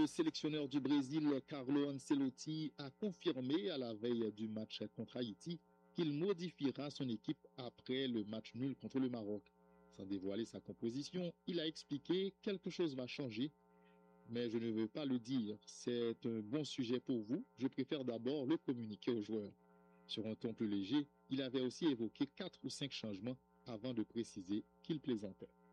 Le sélectionneur du Brésil, Carlo Ancelotti, a confirmé à la veille du match contre Haïti qu'il modifiera son équipe après le match nul contre le Maroc. Sans dévoiler sa composition, il a expliqué « quelque chose va changer, mais je ne veux pas le dire. C'est un bon sujet pour vous. Je préfère d'abord le communiquer aux joueurs ». Sur un ton plus léger, il avait aussi évoqué 4 ou 5 changements avant de préciser qu'il plaisantait.